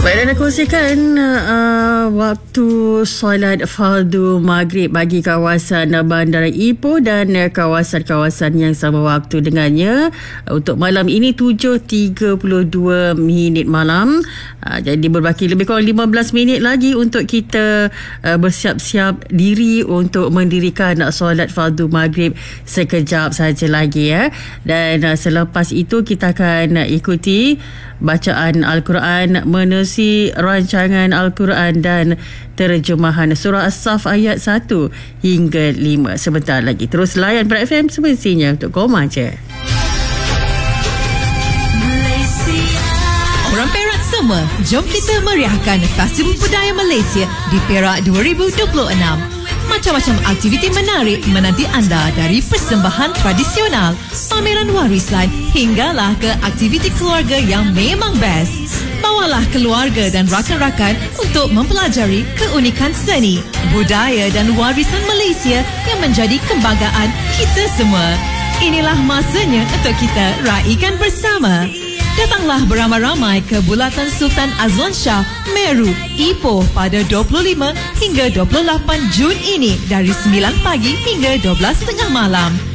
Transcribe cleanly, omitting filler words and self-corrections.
Baik, dan kongsikan waktu solat fardu maghrib bagi kawasan Bandar Ipoh dan kawasan-kawasan yang sama waktu dengannya untuk malam ini 7.32 malam. Jadi berbaki lebih kurang 15 minit lagi untuk kita bersiap-siap diri untuk mendirikan solat fardu maghrib sekejap saja lagi ya. Dan selepas itu kita akan ikuti bacaan Al-Quran menerusi rancangan Al-Quran dan terjemahan surah As-Saff ayat 1 hingga 5 sebentar lagi. Terus layan Berat FM semestinya untuk koma je. Orang Perak semua, jom kita meriahkan Festival Budaya Malaysia di Perak 2026. Macam-macam aktiviti menarik menanti anda, dari persembahan tradisional, pameran warisan hinggalah ke aktiviti keluarga yang memang best. Bawalah keluarga dan rakan-rakan untuk mempelajari keunikan seni, budaya dan warisan Malaysia yang menjadi kebanggaan kita semua. Inilah masanya untuk kita raikan bersama. Datanglah beramai-ramai ke Bulatan Sultan Azlan Shah, Meru, Ipoh pada 25 hingga 28 Jun ini dari 9 pagi hingga 12 tengah malam.